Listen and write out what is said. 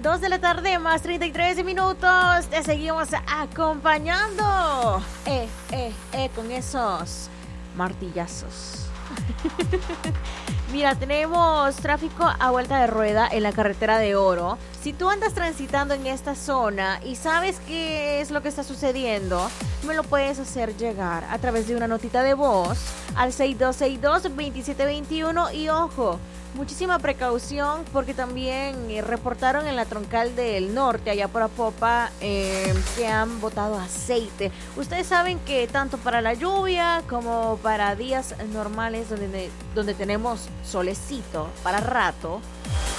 2 de la tarde más 33 minutos. Te seguimos acompañando. Con esos martillazos. Mira, tenemos tráfico a vuelta de rueda en la carretera de Oro. Si tú andas transitando en esta zona y sabes qué es lo que está sucediendo, me lo puedes hacer llegar a través de una notita de voz al 6262-2721. Y ojo, muchísima precaución porque también reportaron en la troncal del norte, allá por Apopa, que han botado aceite. Ustedes saben que tanto para la lluvia como para días normales donde tenemos solecito para rato,